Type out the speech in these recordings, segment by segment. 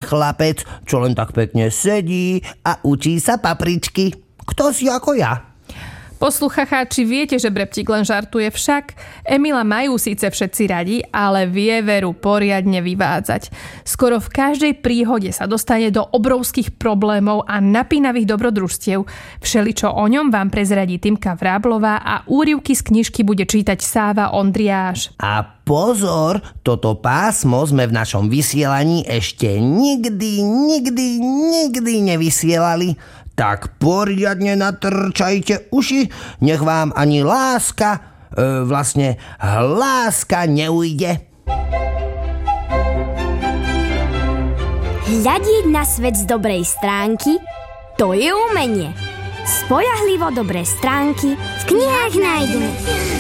chlapec, čo len tak pekne sedí a učí sa papričky. Kto si ako ja? Poslucháči, viete, že Breptík len žartuje, však Emila majú síce všetci radi, ale vie Veru poriadne vyvádzať. Skoro v každej príhode sa dostane do obrovských problémov a napínavých dobrodružstiev. Všeličo o ňom vám prezradí Týmka Vráblová a úryvky z knižky bude čítať Sáva Ondriáš. A pozor, toto pásmo sme v našom vysielaní ešte nikdy nevysielali. Tak poriadne natrčajte uši, nech vám ani láska neujde. Hľadieť na svet z dobrej stránky, to je umenie. Spoľahlivo dobré stránky v knihách nájdeme.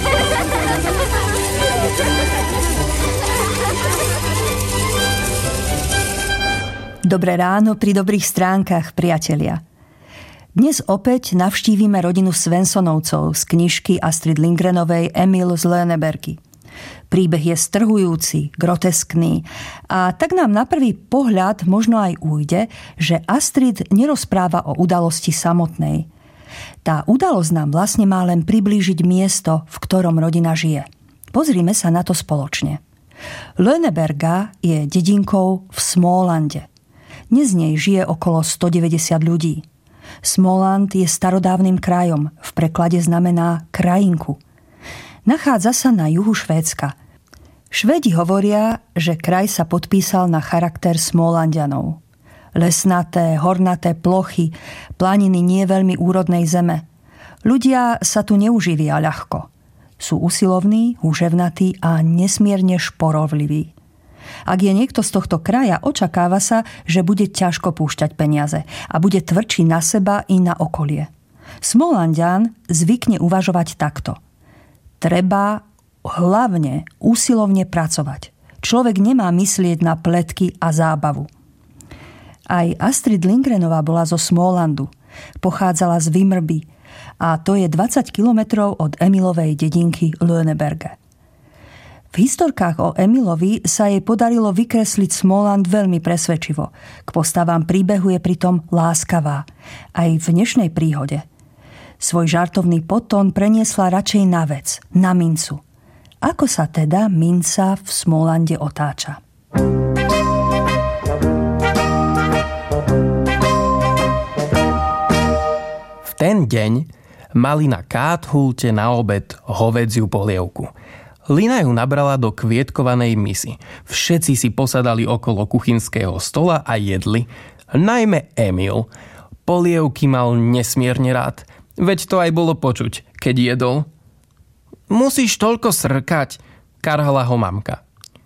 Dobré ráno pri dobrých stránkach, priatelia. Dnes opäť navštívime rodinu Svensonovcov z knižky Astrid Lindgrenovej Emil z Lönnebergy. Príbeh je strhujúci, groteskný a tak nám na prvý pohľad možno aj ujde, že Astrid nerozpráva o udalosti samotnej. Tá udalosť nám vlastne má len priblížiť miesto, v ktorom rodina žije. Pozrime sa na to spoločne. Lönneberga je dedinkou v Smólande. Dnes z nej žije okolo 190 ľudí. Småland je starodávnym krajom, v preklade znamená krajinku. Nachádza sa na juhu Švédska. Švédi hovoria, že kraj sa podpísal na charakter Smólanďanov. Lesnaté, hornaté plochy, planiny nie veľmi úrodnej zeme. Ľudia sa tu neuživia ľahko. Sú usilovní, húževnatí a nesmierne šporovliví. Ak je niekto z tohto kraja, očakáva sa, že bude ťažko púšťať peniaze a bude tvrdší na seba i na okolie. Smólanďan zvykne uvažovať takto. Treba hlavne usilovne pracovať. Človek nemá myslieť na pletky a zábavu. Aj Astrid Lindgrenová bola zo Smólandu. Pochádzala z Vimrby a to je 20 kilometrov od Emilovej dedinky Lönneberge. V historkách o Emilovi sa jej podarilo vykresliť Smóland veľmi presvedčivo. K postavám príbehu je pritom láskavá. Aj v dnešnej príhode. Svoj žartovný podtón preniesla radšej na vec, na mincu. Ako sa teda minca v Smólande otáča? V ten deň mali na Káthulte na obed hovädziu polievku. Lina ju nabrala do kvietkovanej misy. Všetci si posadali okolo kuchynského stola a jedli. Najmä Emil. Polievky mal nesmierne rád. Veď to aj bolo počuť, keď jedol. Musíš toľko srkať, karhala ho mamka.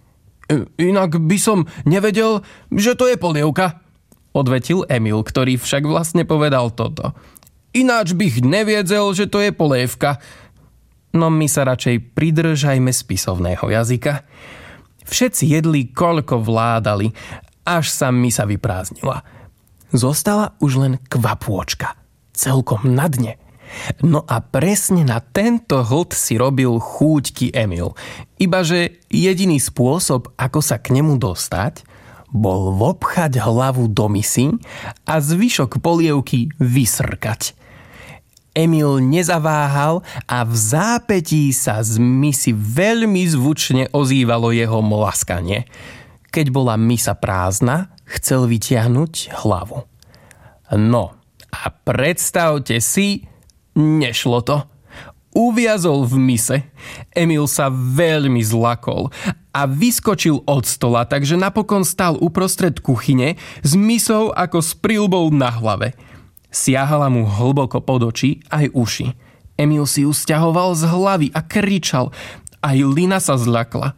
Inak by som nevedel, že to je polievka, odvetil Emil, ktorý však vlastne povedal toto. Ináč bych nevedel, že to je polievka. No my sa radšej pridržajme spisovného jazyka. Všetci jedli, koľko vládali, až sa misa vyprázdnila. Zostala už len kvapôčka, celkom na dne. No a presne na tento hlд si robil chúťky Emil. Ibaže jediný spôsob, ako sa k nemu dostať, bol vopchať hlavu do misy a zvyšok polievky vysrkať. Emil nezaváhal a v zápätí sa z misy veľmi zvučne ozývalo jeho mlaskanie. Keď bola misa prázdna, chcel vytiahnuť hlavu. No a predstavte si, nešlo to. Uviazol v mise. Emil sa veľmi zlakol a vyskočil od stola, takže napokon stál uprostred kuchyne s misou ako s prilbou na hlave. Siahala mu hlboko pod oči aj uši. Emil si ju sťahoval z hlavy a kričal. Aj Lina sa zľakla.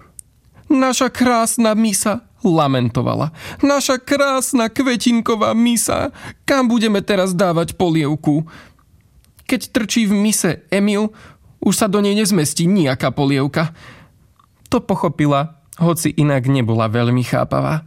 Naša krásna misa, lamentovala. Naša krásna kvetinková misa. Kam budeme teraz dávať polievku? Keď trčí v mise Emil, už sa do nej nezmestí nejaká polievka. To pochopila, hoci inak nebola veľmi chápavá.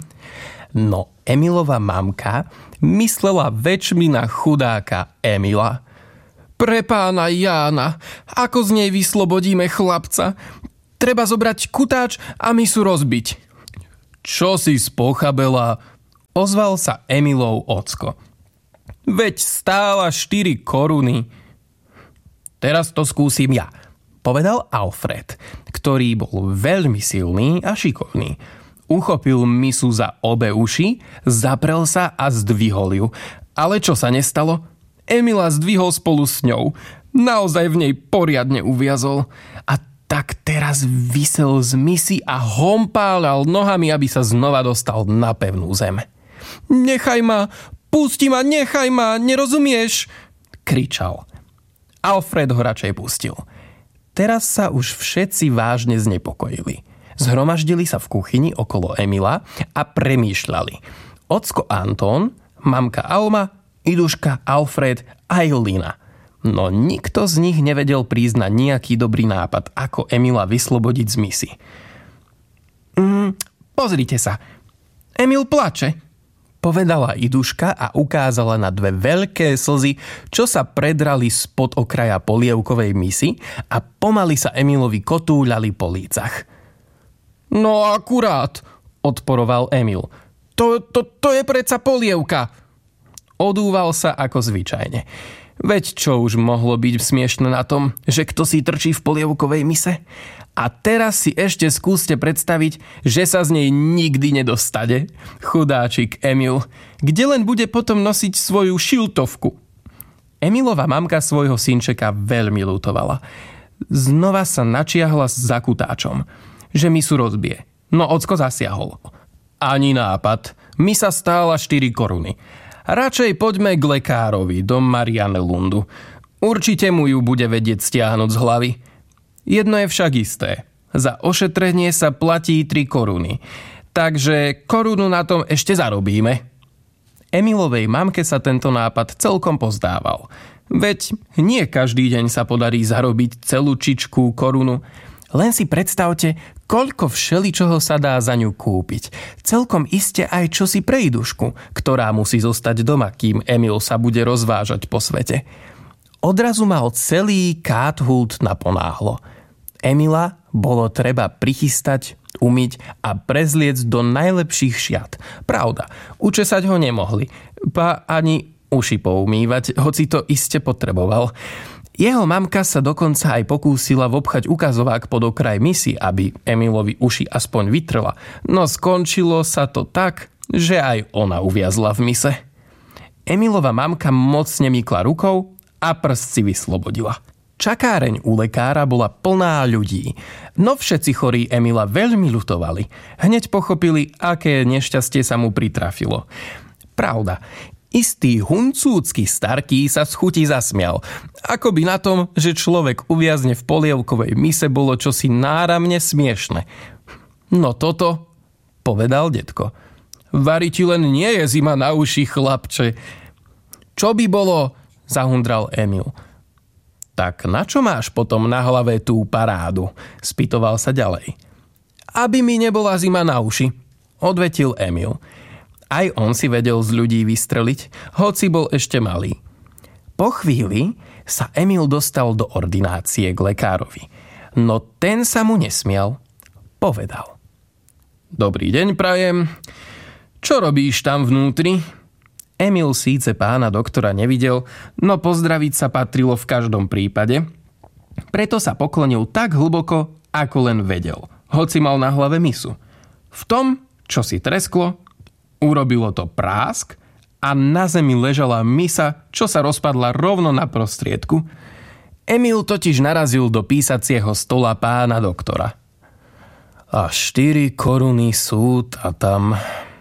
No Emilova mamka myslela väčšmi na chudáka Emila. Pre pána Jána, ako z nej vyslobodíme chlapca? Treba zobrať kutáč a misu rozbiť. Čo si spochabela? Ozval sa Emilov ocko. Veď stála 4 koruny. Teraz to skúsim ja, povedal Alfred, ktorý bol veľmi silný a šikovný. Uchopil misu za obe uši, zaprel sa a zdvihol ju. Ale čo sa nestalo? Emila zdvihol spolu s ňou. Naozaj v nej poriadne uviazol. A tak teraz visel z misy a hompálal nohami, aby sa znova dostal na pevnú zem. Nechaj ma, pusti ma, nechaj ma, nerozumieš? Kričal. Alfred ho radšej pustil. Teraz sa už všetci vážne znepokojili. Zhromaždili sa v kuchyni okolo Emila a premýšľali. Ocko Anton, mamka Alma, Iduška, Alfred a Lina. No nikto z nich nevedel prísť na nejaký dobrý nápad, ako Emila vyslobodiť z misy. Pozrite sa, Emil plače, povedala Iduška a ukázala na 2 veľké slzy, čo sa predrali spod okraja polievkovej misy a pomaly sa Emilovi kotúľali po lícach. No akurát, odporoval Emil. To je predsa polievka. Odúval sa ako zvyčajne. Veď čo už mohlo byť smiešne na tom, že kto si trčí v polievkovej mise? A teraz si ešte skúste predstaviť, že sa z nej nikdy nedostane. Chudáčik Emil, kde len bude potom nosiť svoju šiltovku. Emilova mamka svojho synčeka veľmi ľutovala. Znova sa načiahla s zakutáčom, že misu rozbije. No ocko zasiahol. Ani nápad. Misa stála 4 koruny. Radšej poďme k lekárovi do Marianne Lundu. Určite mu ju bude vedieť stiahnuť z hlavy. Jedno je však isté. Za ošetrenie sa platí 3 koruny. Takže korunu na tom ešte zarobíme. Emilovej mamke sa tento nápad celkom pozdával. Veď nie každý deň sa podarí zarobiť celú čičku korunu. Len si predstavte, koľko všeličoho sa dá za ňu kúpiť. Celkom iste aj čosi pre Idušku, ktorá musí zostať doma, kým Emil sa bude rozvážať po svete. Odrazu mal celý Kathult naponáhlo. Emila bolo treba prichystať, umyť a prezliecť do najlepších šiat. Pravda, učesať ho nemohli, ba ani uši poumývať, hoci to iste potreboval. Jeho mamka sa dokonca aj pokúsila vobchať ukazovák pod okraj misy, aby Emilovi uši aspoň vytrla, no skončilo sa to tak, že aj ona uviazla v mise. Emilova mamka mocne mykla rukou a prst si vyslobodila. Čakáreň u lekára bola plná ľudí, no všetci chorí Emila veľmi ľutovali. Hneď pochopili, aké nešťastie sa mu pritrafilo. Pravda, istý huncúcky starký sa z chuti zasmial. Akoby na tom, že človek uviazne v polievkovej mise, bolo čosi náramne smiešne. No toto, povedal detko. Vari ti len nie je zima na uši, chlapče. Čo by bolo? Zahundral Emil. Tak na čo máš potom na hlave tú parádu? Spýtoval sa ďalej. Aby mi nebola zima na uši, odvetil Emil. Aj on si vedel z ľudí vystreliť, hoci bol ešte malý. Po chvíli sa Emil dostal do ordinácie k lekárovi. No ten sa mu nesmial. Povedal. Dobrý deň, prajem. Čo robíš tam vnútri? Emil síce pána doktora nevidel, no pozdraviť sa patrilo v každom prípade. Preto sa poklonil tak hlboko, ako len vedel, hoci mal na hlave misu. V tom, čo si tresklo, urobilo to prásk a na zemi ležala misa, čo sa rozpadla rovno na prostriedku. Emil totiž narazil do písacieho stola pána doktora. A 4 koruny súd a tam...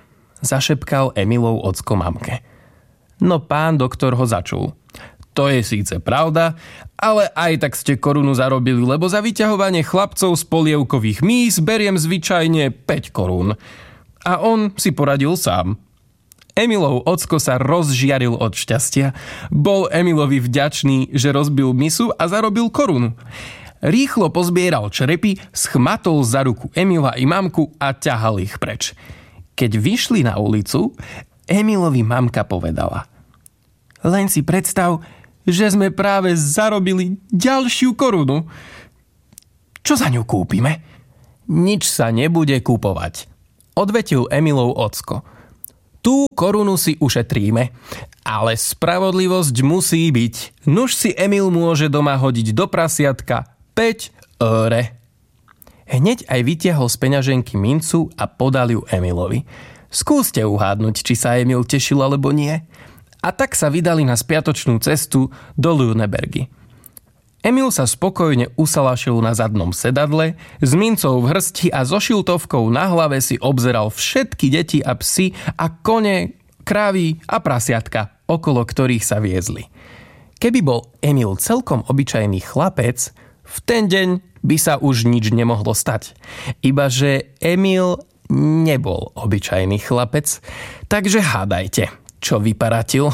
zašepkal Emilov ocko mamke. No pán doktor ho začul. To je síce pravda, ale aj tak ste korunu zarobili, lebo za vyťahovanie chlapcov z polievkových mís beriem zvyčajne 5 korún. A on si poradil sám. Emilov ocko sa rozžiaril od šťastia. Bol Emilovi vďačný, že rozbil misu a zarobil korunu. Rýchlo pozbieral črepy, schmatol za ruku Emila i mamku a ťahal ich preč. Keď vyšli na ulicu, Emilovi mamka povedala. Len si predstav, že sme práve zarobili ďalšiu korunu. Čo za ňu kúpime? Nič sa nebude kúpovať, odvetil Emilov ocko. Tú korunu si ušetríme, ale spravodlivosť musí byť. Nuž si Emil môže doma hodiť do prasiatka 5 €. Hneď aj vytiahol z peňaženky mincu a podal ju Emilovi. Skúste uhádnuť, či sa Emil tešil alebo nie. A tak sa vydali na spiatočnú cestu do Lüneburgy. Emil sa spokojne usalašil na zadnom sedadle, s mincou v hrsti a so šiltovkou na hlave si obzeral všetky deti a psy a kone, krávy a prasiatka, okolo ktorých sa viezli. Keby bol Emil celkom obyčajný chlapec, v ten deň by sa už nič nemohlo stať. Ibaže Emil nebol obyčajný chlapec, takže hádajte, čo vyparatil.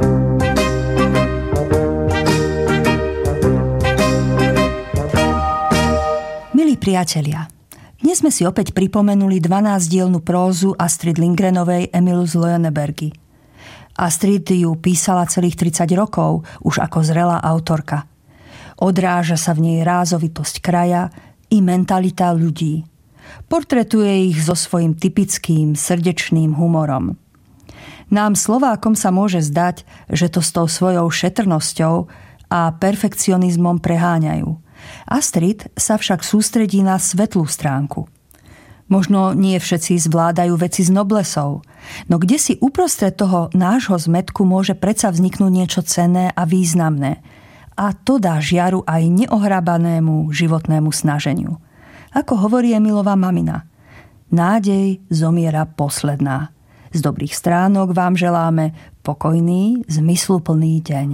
Milí priatelia, dnes sme si opäť pripomenuli 12-dielnu prózu Astrid Lindgrenovej Emil z Lüneburgy. Astrid ju písala celých 30 rokov, už ako zrelá autorka. Odráža sa v nej rázovitosť kraja i mentalita ľudí. Portretuje ich so svojím typickým srdečným humorom. Nám Slovákom sa môže zdať, že to s tou svojou šetrnosťou a perfekcionizmom preháňajú. Astrid sa však sústredí na svetlú stránku. Možno nie všetci zvládajú veci s noblesou, no kde si uprostred toho nášho zmätku môže predsa vzniknúť niečo cenné a významné. A to dá žiaru aj neohrabanému životnému snaženiu. Ako hovorí Emilova mamina, nádej zomiera posledná. Z dobrých stránok vám želáme pokojný, zmysluplný deň.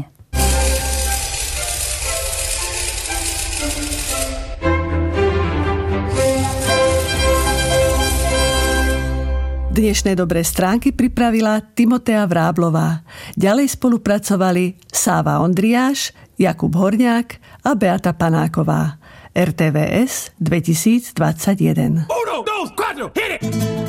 Dnešné dobré stránky pripravila Timotea Vráblová. Ďalej spolupracovali Sáva Ondriáš, Jakub Horňák a Beata Panáková. RTVS 2021. 1, 2, 4, hit it!